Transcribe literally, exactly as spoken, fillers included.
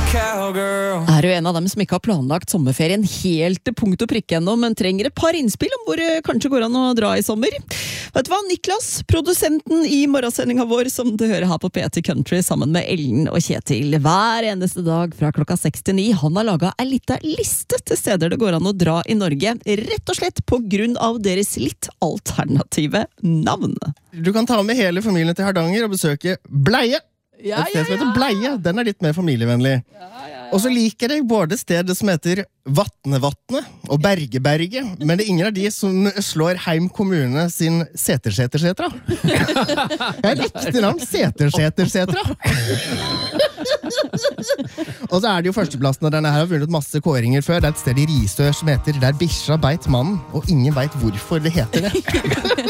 Er du en av dem som ikke har planlagt sommerferien helt til punkt og prikke ennå, men trenger et par innspill om hvor det kanskje går an å dra i sommer? Vet du hva, Niklas, produsenten i morgensendingen vår, som du hører her på P T Country sammen med Ellen og Kjetil hver eneste dag fra klokka seks til ni, han har laget en liten liste til steder det går an å dra i Norge, rett og slett på grunn av deres litt alternative navn. Du kan ta med hele familien til Hardanger og besøke Bleie. Ja, Et sted som heter Bleie, den er litt mer familievennlig. Ja, ja, ja. Og så liker jeg både stedet som heter Vatnevatne og Bergeberge, men det er ingen av de som slår Heim kommune sin Setersetersetra. Det er et ekte navn, Setersetersetra. Og så er det jo førsteplassen, og denne her har vunnet masse kåringer før. Det er et sted i Risør som heter Der Bisha beit mannen, og ingen vet hvorfor det heter det.